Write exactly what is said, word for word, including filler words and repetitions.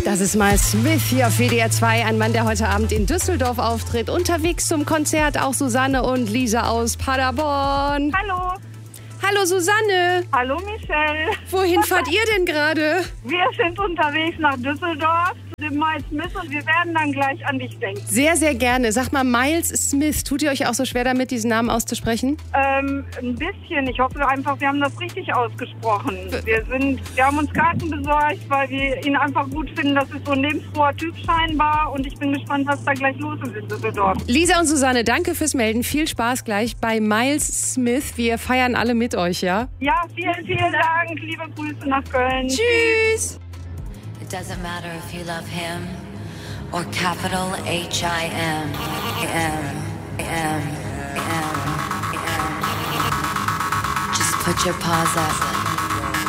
Das ist Miles Smith hier auf W D R zwei, ein Mann, der heute Abend in Düsseldorf auftritt. Unterwegs zum Konzert auch Susanne und Lisa aus Paderborn. Hallo. Hallo Susanne. Hallo Michelle. Wohin fahrt ihr denn gerade? Wir sind unterwegs nach Düsseldorf zu dem Miles Smith und wir werden dann gleich an dich denken. Sehr, sehr gerne. Sag mal, Miles Smith, tut ihr euch auch so schwer damit, diesen Namen auszusprechen? Ähm, ein bisschen. Ich hoffe einfach, wir haben das richtig ausgesprochen. Wir sind, wir haben uns Karten besorgt, weil wir ihn einfach gut finden. Das ist so ein lebensfroher Typ scheinbar und ich bin gespannt, was da gleich los ist in Düsseldorf. Lisa und Susanne, danke fürs Melden. Viel Spaß gleich bei Miles Smith. Wir feiern alle mit euch, ja? Ja, vielen, vielen Dank. Liebe Grüße nach Köln. Tschüss. It doesn't matter if you love him or capital H I M. M, M, M, M. Just put your paws up.